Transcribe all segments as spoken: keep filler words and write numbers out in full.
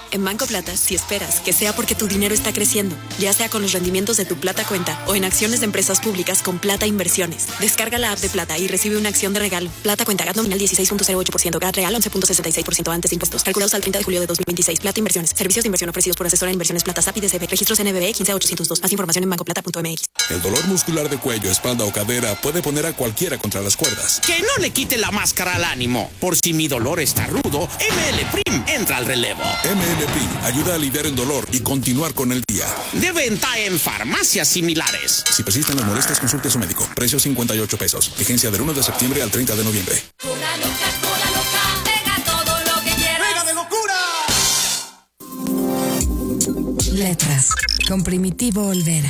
En Banco Plata, si esperas que sea porque tu dinero está creciendo, ya sea con los rendimientos de tu Plata Cuenta o en acciones de empresas públicas con Plata Inversiones. Descarga la app de Plata y recibe una acción de regalo. Plata Cuenta, G A T nominal dieciséis punto cero ocho por ciento, G A T real once punto sesenta y seis por ciento antes de impuestos. Calculados al treinta de julio de dos mil veintiséis. Plata Inversiones. Servicios de inversión ofrecidos por asesora en inversiones Plata S A P y D C B. Registros N B B quince ochocientos dos. Más información en banco plata punto m x. El dolor muscular de cuello, espalda o cadera puede poner a cualquiera contra las cuerdas. Que no le quite la máscara al ánimo. Por si mi dolor está rudo, M L Prim entra al relevo. M L Prim ayuda a aliviar el dolor y continuar con el día. De venta en farmacias similares. Si persisten las molestias, consulte a su médico. Precio cincuenta y ocho pesos. Vigencia del uno de septiembre al treinta de noviembre. Cola loca, cola loca, pega todo lo que quieras. ¡Pega de locura! Letras, con Primitivo Olvera.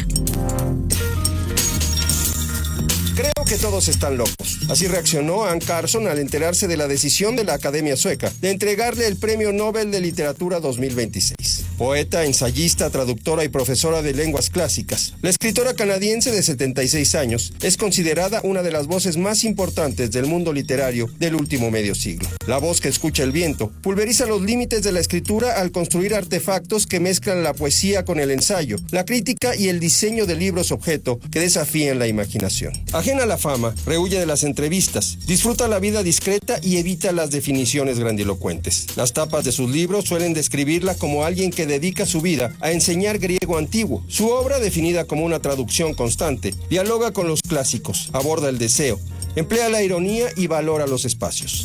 Creo que todos están locos. Así reaccionó Anne Carson al enterarse de la decisión de la Academia Sueca de entregarle el Premio Nobel de Literatura dos mil veintiséis. Poeta, ensayista, traductora y profesora de lenguas clásicas, la escritora canadiense de setenta y seis años es considerada una de las voces más importantes del mundo literario del último medio siglo. La voz que escucha el viento pulveriza los límites de la escritura al construir artefactos que mezclan la poesía con el ensayo, la crítica y el diseño de libros objeto que desafían la imaginación. Ajena a la fama, rehuye de las entrevistas, disfruta la vida discreta y evita las definiciones grandilocuentes. Las tapas de sus libros suelen describirla como alguien que dedica su vida a enseñar griego antiguo. Su obra, definida como una traducción constante, dialoga con los clásicos, aborda el deseo, emplea la ironía y valora los espacios.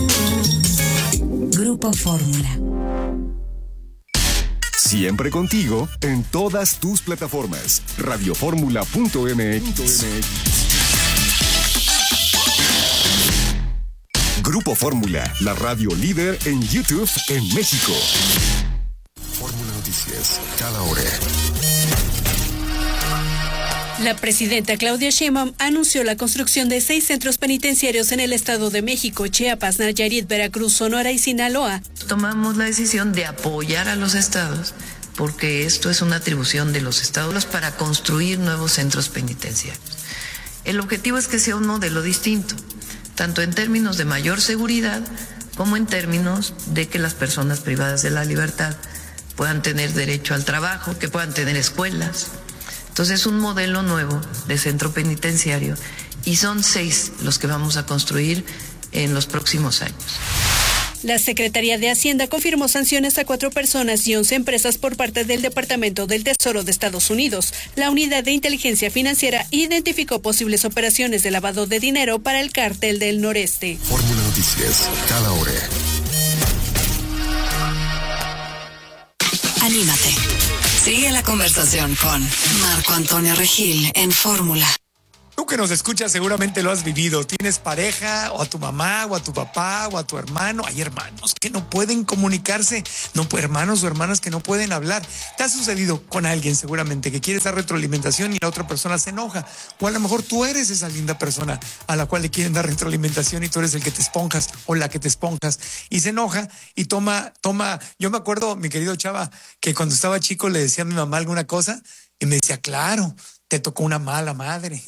Grupo Fórmula. Siempre contigo en todas tus plataformas. radioformula punto m x. Grupo Fórmula, la radio líder en YouTube en México. Fórmula Noticias, cada hora. La presidenta Claudia Sheinbaum anunció la construcción de seis centros penitenciarios en el Estado de México, Chiapas, Nayarit, Veracruz, Sonora y Sinaloa. Tomamos la decisión de apoyar a los estados, porque esto es una atribución de los estados para construir nuevos centros penitenciarios. El objetivo es que sea un modelo distinto, tanto en términos de mayor seguridad como en términos de que las personas privadas de la libertad puedan tener derecho al trabajo, que puedan tener escuelas. Entonces es un modelo nuevo de centro penitenciario y son seis los que vamos a construir en los próximos años. La Secretaría de Hacienda confirmó sanciones a cuatro personas y once empresas por parte del Departamento del Tesoro de Estados Unidos. La Unidad de Inteligencia Financiera identificó posibles operaciones de lavado de dinero para el Cártel del Noreste. Fórmula Noticias, cada hora. Anímate. Sigue la conversación con Marco Antonio Regil en Fórmula. Tú que nos escuchas seguramente lo has vivido. Tienes pareja, o a tu mamá, o a tu papá, o a tu hermano. Hay hermanos que no pueden comunicarse, no, hermanos o hermanas que no pueden hablar. Te ha sucedido con alguien seguramente que quieres dar retroalimentación y la otra persona se enoja. O a lo mejor tú eres esa linda persona a la cual le quieren dar retroalimentación y tú eres el que te esponjas o la que te esponjas y se enoja y toma, toma. Yo me acuerdo, mi querido Chava, que cuando estaba chico le decía a mi mamá alguna cosa y me decía, claro, te tocó una mala madre.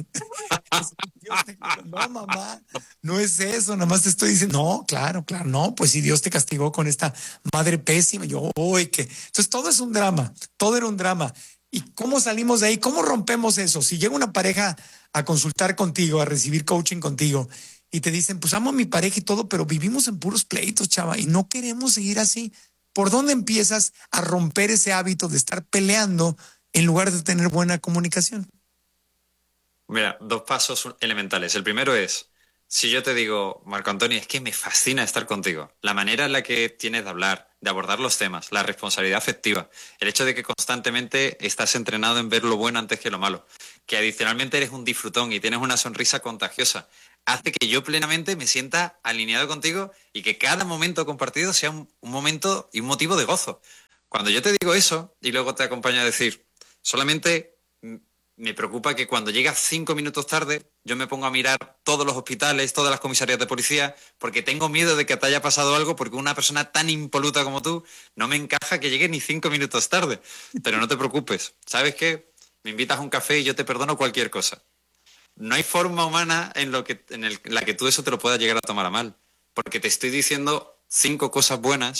No, mamá, no es eso, nada más te estoy diciendo, no, claro, claro, no, pues si Dios te castigó con esta madre pésima, yo, uy, que... Entonces todo es un drama, todo era un drama. ¿Y cómo salimos de ahí? ¿Cómo rompemos eso? Si llega una pareja a consultar contigo, a recibir coaching contigo, y te dicen, pues amo a mi pareja y todo, pero vivimos en puros pleitos, chava, y no queremos seguir así. ¿Por dónde empiezas a romper ese hábito de estar peleando en lugar de tener buena comunicación? Mira, dos pasos elementales. El primero es, si yo te digo, Marco Antonio, es que me fascina estar contigo, la manera en la que tienes de hablar, de abordar los temas, la responsabilidad afectiva, el hecho de que constantemente estás entrenado en ver lo bueno antes que lo malo, que adicionalmente eres un disfrutón y tienes una sonrisa contagiosa, hace que yo plenamente me sienta alineado contigo y que cada momento compartido sea un, un momento y un motivo de gozo. Cuando yo te digo eso y luego te acompaño a decir, solamente me preocupa que cuando llegas cinco minutos tarde yo me pongo a mirar todos los hospitales, todas las comisarías de policía, porque tengo miedo de que te haya pasado algo, porque una persona tan impoluta como tú no me encaja que llegue ni cinco minutos tarde. Pero no te preocupes, ¿sabes qué? Me invitas a un café y yo te perdono cualquier cosa. No hay forma humana en, lo que, en, el, en la que tú eso te lo puedas llegar a tomar a mal, porque te estoy diciendo cinco cosas buenas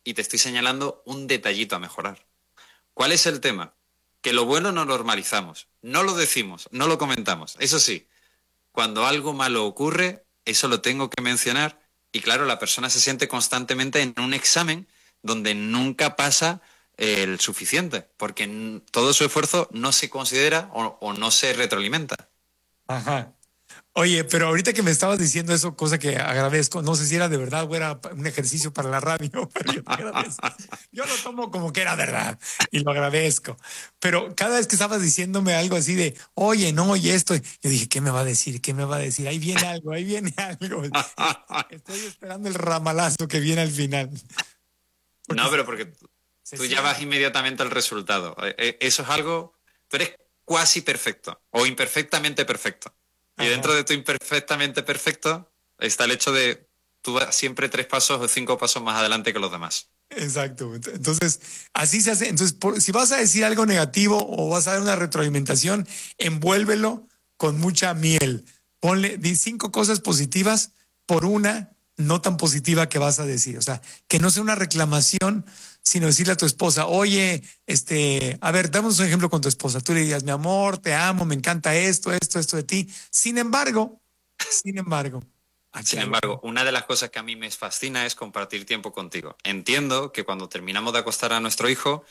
y te estoy señalando un detallito a mejorar. ¿Cuál es el tema? Que lo bueno no normalizamos, no lo decimos, no lo comentamos. Eso sí, cuando algo malo ocurre, eso lo tengo que mencionar y claro, la persona se siente constantemente en un examen donde nunca pasa el suficiente, porque todo su esfuerzo no se considera o, o no se retroalimenta. Ajá. Oye, pero ahorita que me estabas diciendo eso, cosa que agradezco, no sé si era de verdad o era un ejercicio para la radio, pero yo te agradezco. Yo lo tomo como que era verdad y lo agradezco. Pero cada vez que estabas diciéndome algo así de, oye, no, oye esto, yo dije, ¿qué me va a decir? ¿Qué me va a decir? Ahí viene algo, ahí viene algo. Estoy esperando el ramalazo que viene al final. Porque no, pero porque tú ya vas inmediatamente al resultado. Eso es algo, tú eres cuasi perfecto o imperfectamente perfecto. Y dentro de tu imperfectamente perfecto está el hecho de tú vas siempre tres pasos o cinco pasos más adelante que los demás. Exacto. Entonces, así se hace. Entonces, por, si vas a decir algo negativo o vas a dar una retroalimentación, envuélvelo con mucha miel. Ponle di cinco cosas positivas por una no tan positiva que vas a decir. O sea, que no sea una reclamación, sino decirle a tu esposa, oye, este, a ver, damos un ejemplo con tu esposa. Tú le dirías, mi amor, te amo, me encanta esto, esto, esto de ti. Sin embargo, sin embargo. Sin embargo, una de las cosas que a mí me fascina es compartir tiempo contigo. Entiendo que cuando terminamos de acostar a nuestro hijo,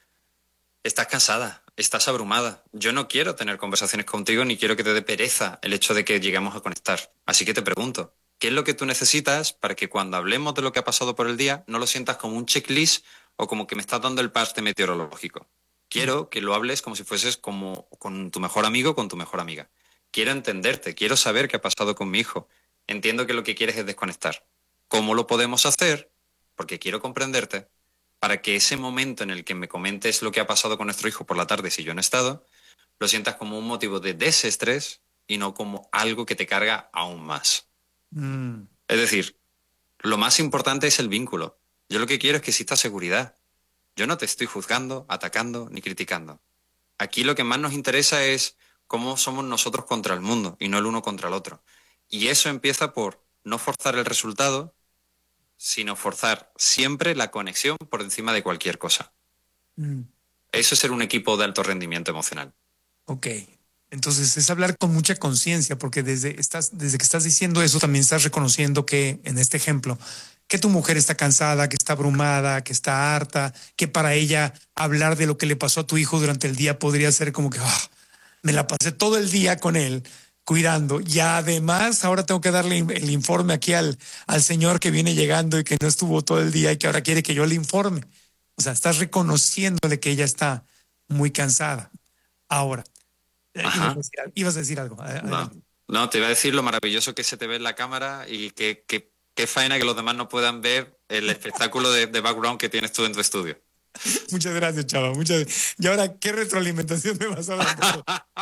estás cansada, estás abrumada. Yo no quiero tener conversaciones contigo ni quiero que te dé pereza el hecho de que lleguemos a conectar. Así que te pregunto, ¿qué es lo que tú necesitas para que cuando hablemos de lo que ha pasado por el día no lo sientas como un checklist o como que me estás dando el parte meteorológico? Quiero que lo hables como si fueses como con tu mejor amigo o con tu mejor amiga. Quiero entenderte, quiero saber qué ha pasado con mi hijo. Entiendo que lo que quieres es desconectar. ¿Cómo lo podemos hacer? Porque quiero comprenderte para que ese momento en el que me comentes lo que ha pasado con nuestro hijo por la tarde si yo no he estado, lo sientas como un motivo de desestrés y no como algo que te carga aún más. Mm. Es decir, lo más importante es el vínculo. Yo lo que quiero es que exista seguridad. Yo no te estoy juzgando, atacando ni criticando. Aquí lo que más nos interesa es cómo somos nosotros contra el mundo y no el uno contra el otro. Y eso empieza por no forzar el resultado, sino forzar siempre la conexión por encima de cualquier cosa. Mm. Eso es ser un equipo de alto rendimiento emocional. Ok. Entonces es hablar con mucha conciencia, porque desde, estás, desde que estás diciendo eso también estás reconociendo que, en este ejemplo, que tu mujer está cansada, que está abrumada, que está harta, que para ella hablar de lo que le pasó a tu hijo durante el día podría ser como que oh, me la pasé todo el día con él cuidando y además ahora tengo que darle el informe aquí al, al señor que viene llegando y que no estuvo todo el día y que ahora quiere que yo le informe. O sea, estás reconociéndole que ella está muy cansada. Ahora, ibas a, decir, ibas a decir algo. No, no, te iba a decir lo maravilloso que se te ve en la cámara y que, que, que faena que los demás no puedan ver el espectáculo de, de background que tienes tú en tu estudio. Muchas gracias, chava. Muchas... Y ahora, ¿qué retroalimentación me vas a dar?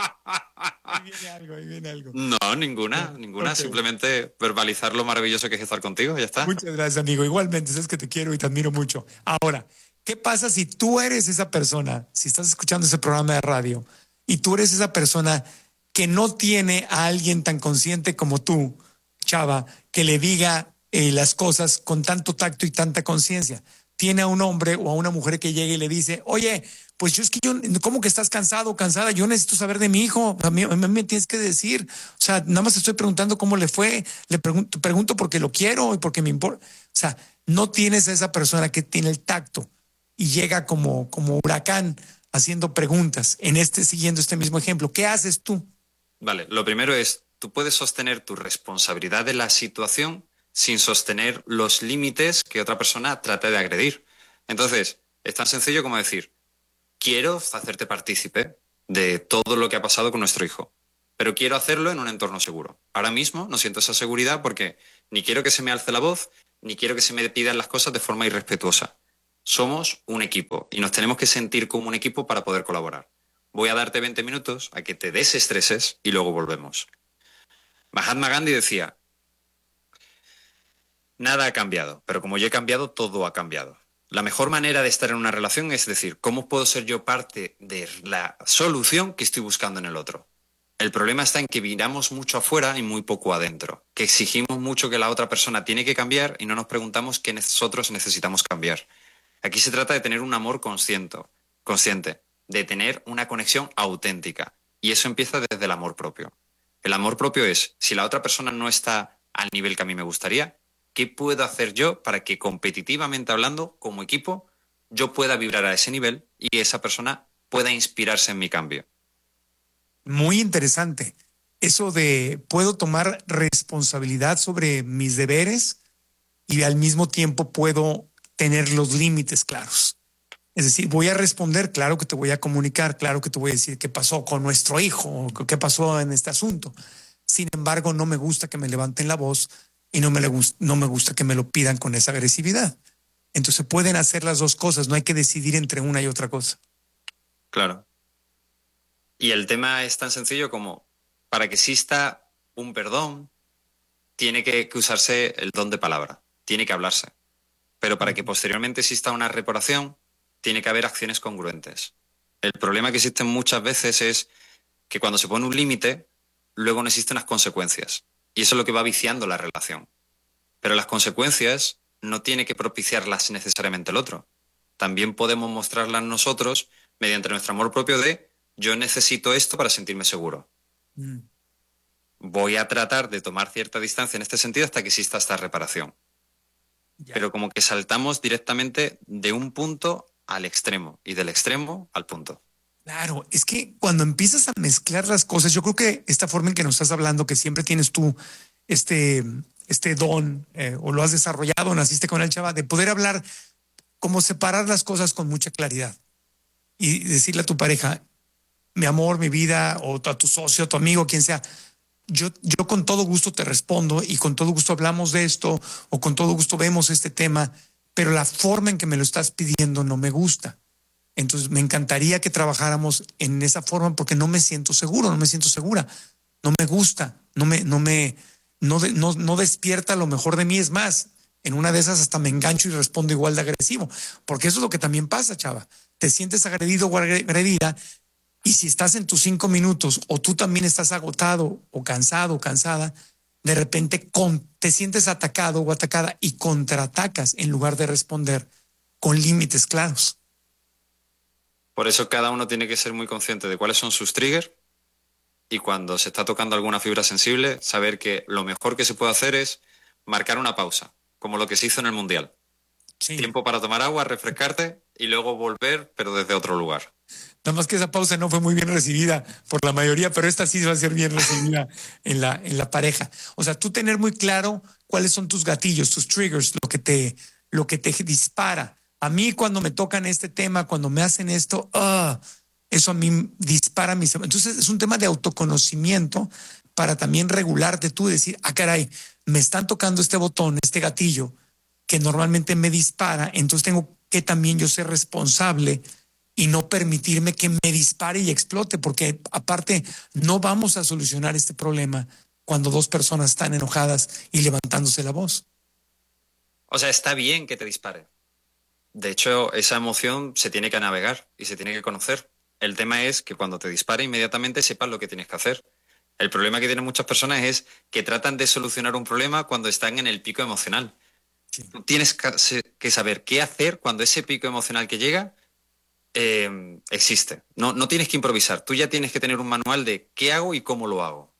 Ahí viene algo, ahí viene algo. No, ninguna, ninguna. Okay. Simplemente verbalizar lo maravilloso que es estar contigo, ya está. Muchas gracias, amigo. Igualmente, sabes que te quiero y te admiro mucho. Ahora, ¿qué pasa si tú eres esa persona, si estás escuchando ese programa de radio y tú eres esa persona que no tiene a alguien tan consciente como tú, chava, que le diga eh, las cosas con tanto tacto y tanta conciencia? Tiene a un hombre o a una mujer que llegue y le dice, oye, pues yo es que yo, ¿cómo que estás cansado o cansada? Yo necesito saber de mi hijo, a mí, a mí me tienes que decir, o sea, nada más estoy preguntando cómo le fue, le pregunto, pregunto porque lo quiero y porque me importa. O sea, no tienes a esa persona que tiene el tacto y llega como, como huracán haciendo preguntas, en este, siguiendo este mismo ejemplo. ¿Qué haces tú? Vale, lo primero es, tú puedes sostener tu responsabilidad de la situación sin sostener los límites que otra persona trate de agredir. Entonces, es tan sencillo como decir, quiero hacerte partícipe de todo lo que ha pasado con nuestro hijo, pero quiero hacerlo en un entorno seguro. Ahora mismo no siento esa seguridad porque ni quiero que se me alce la voz, ni quiero que se me pidan las cosas de forma irrespetuosa. Somos un equipo y nos tenemos que sentir como un equipo para poder colaborar. Voy a darte veinte minutos a que te desestreses y luego volvemos. Mahatma Gandhi decía, nada ha cambiado, pero como yo he cambiado, todo ha cambiado. La mejor manera de estar en una relación es decir, ¿cómo puedo ser yo parte de la solución que estoy buscando en el otro? El problema está en que miramos mucho afuera y muy poco adentro, que exigimos mucho que la otra persona tiene que cambiar y no nos preguntamos qué nosotros necesitamos cambiar. Aquí se trata de tener un amor consciente, consciente, de tener una conexión auténtica. Y eso empieza desde el amor propio. El amor propio es, si la otra persona no está al nivel que a mí me gustaría, ¿qué puedo hacer yo para que competitivamente hablando, como equipo, yo pueda vibrar a ese nivel y esa persona pueda inspirarse en mi cambio? Muy interesante. Eso de puedo tomar responsabilidad sobre mis deberes y al mismo tiempo puedo tener los límites claros. Es decir, voy a responder, claro que te voy a comunicar, claro que te voy a decir qué pasó con nuestro hijo, qué pasó en este asunto. Sin embargo, no me gusta que me levanten la voz y no me, le gust- no me gusta que me lo pidan con esa agresividad. Entonces pueden hacer las dos cosas, no hay que decidir entre una y otra cosa. Claro. Y el tema es tan sencillo como, para que exista un perdón, tiene que, que usarse el don de palabra, tiene que hablarse. Pero para que posteriormente exista una reparación, tiene que haber acciones congruentes. El problema que existe muchas veces es que cuando se pone un límite, luego no existen las consecuencias. Y eso es lo que va viciando la relación. Pero las consecuencias no tiene que propiciarlas necesariamente el otro. También podemos mostrarlas nosotros mediante nuestro amor propio de yo necesito esto para sentirme seguro. Mm. Voy a tratar de tomar cierta distancia en este sentido hasta que exista esta reparación. Ya. Pero como que saltamos directamente de un punto al extremo y del extremo al punto. Claro, es que cuando empiezas a mezclar las cosas, yo creo que esta forma en que nos estás hablando, que siempre tienes tú este, este don, eh, o lo has desarrollado, naciste con él, Chava, de poder hablar, como separar las cosas con mucha claridad y decirle a tu pareja, mi amor, mi vida, o a tu socio, tu amigo, quien sea, yo, yo con todo gusto te respondo y con todo gusto hablamos de esto o con todo gusto vemos este tema, pero la forma en que me lo estás pidiendo no me gusta. Entonces me encantaría que trabajáramos en esa forma porque no me siento seguro, no me siento segura, no me gusta, no me, no me, no, de, no, no despierta lo mejor de mí. Es más, en una de esas hasta me engancho y respondo igual de agresivo, porque eso es lo que también pasa, Chava. Te sientes agredido o agredida y si estás en tus cinco minutos o tú también estás agotado o cansado o cansada, de repente con, te sientes atacado o atacada y contraatacas en lugar de responder con límites claros. Por eso cada uno tiene que ser muy consciente de cuáles son sus triggers y cuando se está tocando alguna fibra sensible, saber que lo mejor que se puede hacer es marcar una pausa, como lo que se hizo en el Mundial. Sí. Tiempo para tomar agua, refrescarte y luego volver, pero desde otro lugar. Nada más que esa pausa no fue muy bien recibida por la mayoría, pero esta sí va a ser bien recibida en la, en la pareja. O sea, tú tener muy claro cuáles son tus gatillos, tus triggers, lo que te, lo que te dispara. A mí cuando me tocan este tema, cuando me hacen esto, uh, eso a mí dispara mis... Entonces es un tema de autoconocimiento para también regularte tú y decir, ah, caray, me están tocando este botón, este gatillo, que normalmente me dispara, entonces tengo que también yo ser responsable y no permitirme que me dispare y explote, porque aparte no vamos a solucionar este problema cuando dos personas están enojadas y levantándose la voz. O sea, está bien que te dispare. De hecho, esa emoción se tiene que navegar y se tiene que conocer. El tema es que cuando te dispare inmediatamente sepas lo que tienes que hacer. El problema que tienen muchas personas es que tratan de solucionar un problema cuando están en el pico emocional. Sí. Tú tienes que saber qué hacer cuando ese pico emocional que llega eh, existe. No, no tienes que improvisar. Tú ya tienes que tener un manual de qué hago y cómo lo hago.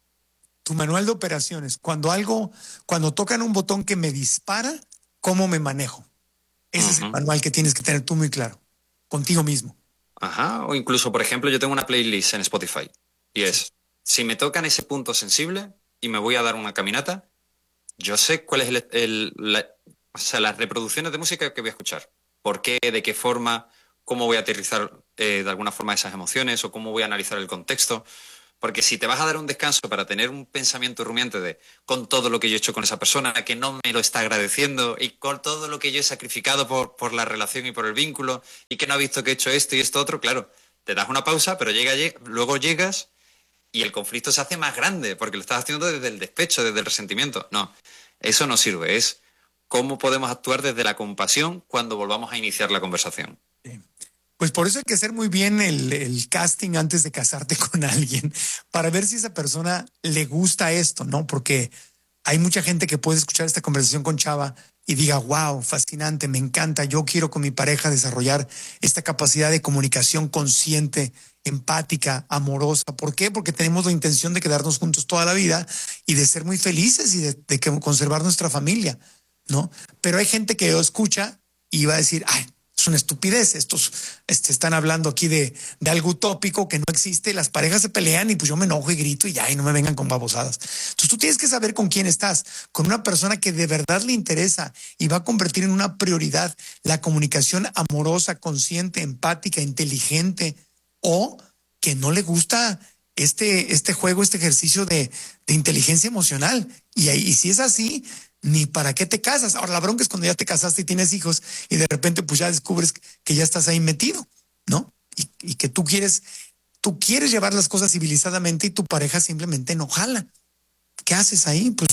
Tu manual de operaciones. Cuando algo, cuando tocan un botón que me dispara, ¿cómo me manejo? Ese uh-huh. es el manual que tienes que tener tú muy claro, contigo mismo. Ajá, o incluso, por ejemplo, yo tengo una playlist en Spotify y es, si me tocan ese punto sensible y me voy a dar una caminata, yo sé cuál es el, el, la, o sea, las reproducciones de música que voy a escuchar. ¿Por qué? ¿De qué forma? ¿Cómo voy a aterrizar eh, de alguna forma esas emociones? ¿O cómo voy a analizar el contexto? Porque si te vas a dar un descanso para tener un pensamiento rumiante de con todo lo que yo he hecho con esa persona, que no me lo está agradeciendo, y con todo lo que yo he sacrificado por, por la relación y por el vínculo, y que no ha visto que he hecho esto y esto otro, claro, te das una pausa, pero llega, llega, luego llegas y el conflicto se hace más grande, porque lo estás haciendo desde el despecho, desde el resentimiento. No, eso no sirve. Es cómo podemos actuar desde la compasión cuando volvamos a iniciar la conversación. Sí. Pues por eso hay que hacer muy bien el, el casting antes de casarte con alguien, para ver si esa persona le gusta esto, ¿no? Porque hay mucha gente que puede escuchar esta conversación con Chava y diga, wow, fascinante, me encanta, yo quiero con mi pareja desarrollar esta capacidad de comunicación consciente, empática, amorosa. ¿Por qué? Porque tenemos la intención de quedarnos juntos toda la vida y de ser muy felices y de, de que conservar nuestra familia, ¿no? Pero hay gente que lo escucha y va a decir, ay, es una estupidez, estos este, están hablando aquí de, de algo utópico que no existe, las parejas se pelean y pues yo me enojo y grito y ya, y no me vengan con babosadas. Entonces tú tienes que saber con quién estás, con una persona que de verdad le interesa y va a convertir en una prioridad la comunicación amorosa, consciente, empática, inteligente, o que no le gusta este, este juego, este ejercicio de, de inteligencia emocional. Y, y si es así, ni para qué te casas. Ahora, la bronca es cuando ya te casaste y tienes hijos y de repente pues ya descubres que ya estás ahí metido, ¿no? Y, y que tú quieres, tú quieres llevar las cosas civilizadamente y tu pareja simplemente no jala. ¿Qué haces ahí? Pues...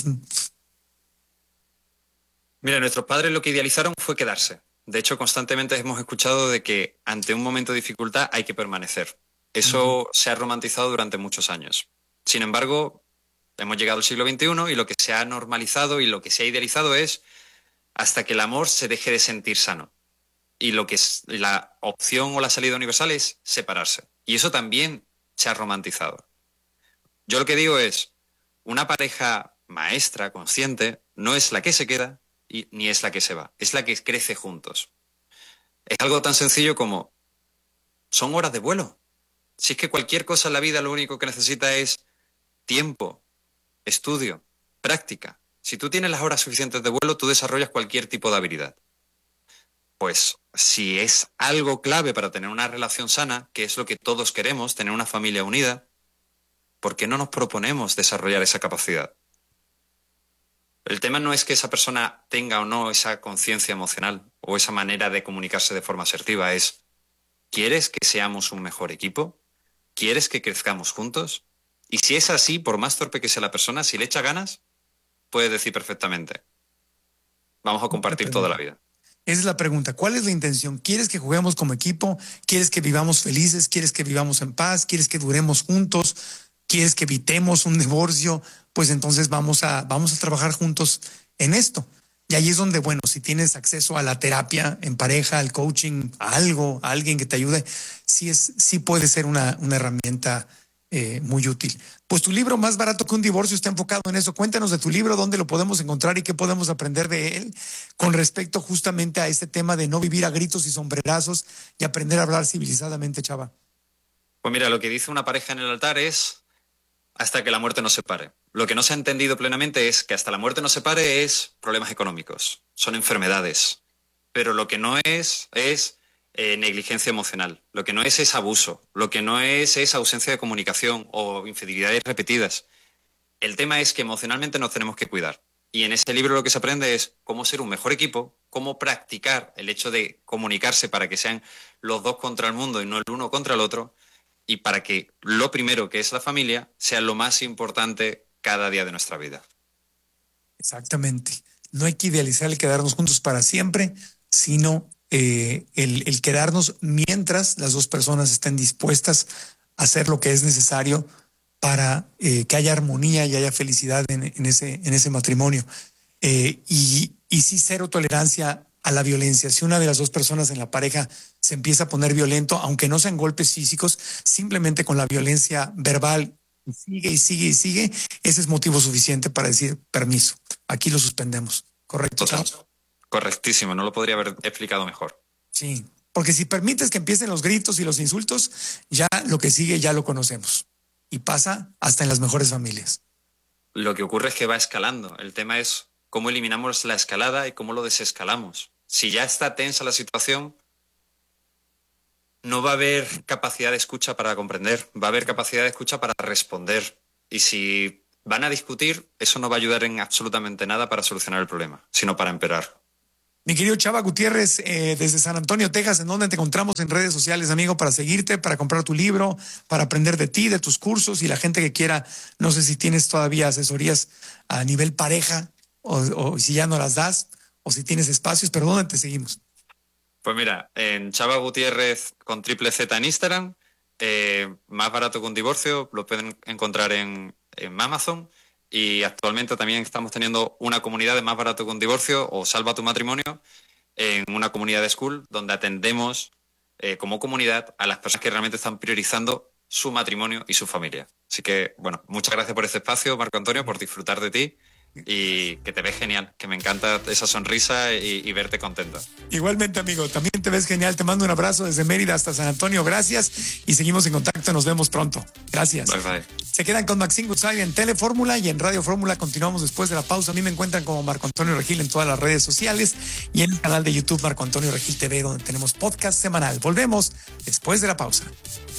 Mira, nuestros padres lo que idealizaron fue quedarse. De hecho, constantemente hemos escuchado de que ante un momento de dificultad hay que permanecer. Eso uh-huh. se ha romantizado durante muchos años. Sin embargo, hemos llegado al siglo veintiuno y lo que se ha normalizado y lo que se ha idealizado es hasta que el amor se deje de sentir sano. Y lo que es la opción o la salida universal es separarse. Y eso también se ha romantizado. Yo lo que digo es, una pareja maestra, consciente, no es la que se queda y, ni es la que se va, es la que crece juntos. Es algo tan sencillo como, son horas de vuelo. Si es que cualquier cosa en la vida lo único que necesita es tiempo, estudio, práctica. Si tú tienes las horas suficientes de vuelo, tú desarrollas cualquier tipo de habilidad. Pues si es algo clave para tener una relación sana, que es lo que todos queremos, tener una familia unida, ¿por qué no nos proponemos desarrollar esa capacidad? El tema no es que esa persona tenga o no esa conciencia emocional o esa manera de comunicarse de forma asertiva, es, ¿quieres que seamos un mejor equipo? ¿Quieres que crezcamos juntos? Y si es así, por más torpe que sea la persona, si le echa ganas, puede decir perfectamente, vamos a compartir toda la vida. Esa es la pregunta. ¿Cuál es la intención? ¿Quieres que juguemos como equipo? ¿Quieres que vivamos felices? ¿Quieres que vivamos en paz? ¿Quieres que duremos juntos? ¿Quieres que evitemos un divorcio? Pues entonces vamos a, vamos a trabajar juntos en esto. Y ahí es donde, bueno, si tienes acceso a la terapia en pareja, al coaching, a algo, a alguien que te ayude, sí, es, sí puede ser una, una herramienta eh, muy útil. Pues tu libro, Más barato que un divorcio, está enfocado en eso. Cuéntanos de tu libro, dónde lo podemos encontrar y qué podemos aprender de él con respecto justamente a este tema de no vivir a gritos y sombrerazos y aprender a hablar civilizadamente, Chava. Pues mira, lo que dice una pareja en el altar es hasta que la muerte nos separe. Lo que no se ha entendido plenamente es que hasta la muerte nos separe es problemas económicos, son enfermedades. Pero lo que no es, es eh, negligencia emocional. Lo que no es es abuso. Lo que no es es ausencia de comunicación o infidelidades repetidas. El tema es que emocionalmente nos tenemos que cuidar. Y en ese libro lo que se aprende es cómo ser un mejor equipo, cómo practicar el hecho de comunicarse para que sean los dos contra el mundo y no el uno contra el otro. Y para que lo primero, que es la familia, sea lo más importante cada día de nuestra vida. Exactamente. No hay que idealizar el quedarnos juntos para siempre, sino eh, el, el quedarnos mientras las dos personas estén dispuestas a hacer lo que es necesario para eh, que haya armonía y haya felicidad en, en, ese, en ese matrimonio. Eh, y, y sí, cero tolerancia a la violencia. Si una de las dos personas en la pareja se empieza a poner violento, aunque no sean golpes físicos, simplemente con la violencia verbal, y sigue y sigue y sigue, ese es motivo suficiente para decir permiso. Aquí lo suspendemos. ¿Correcto? Total. Correctísimo, no lo podría haber explicado mejor. Sí, porque si permites que empiecen los gritos y los insultos, ya lo que sigue ya lo conocemos. Y pasa hasta en las mejores familias. Lo que ocurre es que va escalando. El tema es cómo eliminamos la escalada y cómo lo desescalamos. Si ya está tensa la situación, no va a haber capacidad de escucha para comprender, va a haber capacidad de escucha para responder. Y si van a discutir, eso no va a ayudar en absolutamente nada para solucionar el problema, sino para empeorar. Mi querido Chava Gutiérrez, eh, desde San Antonio, Texas, ¿en dónde te encontramos en redes sociales, amigo, para seguirte, para comprar tu libro, para aprender de ti, de tus cursos y la gente que quiera, no sé si tienes todavía asesorías a nivel pareja o, o si ya no las das o si tienes espacios, pero ¿dónde te seguimos? Pues mira, en Chava Gutiérrez con triple Z en Instagram, eh, Más barato que un divorcio, lo pueden encontrar en, en Amazon y actualmente también estamos teniendo una comunidad de Más Barato que un Divorcio o Salva tu Matrimonio en una comunidad de school donde atendemos eh, como comunidad a las personas que realmente están priorizando su matrimonio y su familia. Así que, bueno, muchas gracias por este espacio, Marco Antonio, por disfrutar de ti y que te ves genial, que me encanta esa sonrisa y, y verte contenta. Igualmente, amigo, también te ves genial. Te mando un abrazo desde Mérida hasta San Antonio. Gracias y seguimos en contacto. Nos vemos pronto. Gracias. Bye, bye. Se quedan con Maxine Goodside en Telefórmula y en Radio Fórmula. Continuamos después de la pausa. A mí me encuentran como Marco Antonio Regil en todas las redes sociales y en el canal de YouTube Marco Antonio Regil T V, donde tenemos podcast semanal. Volvemos después de la pausa.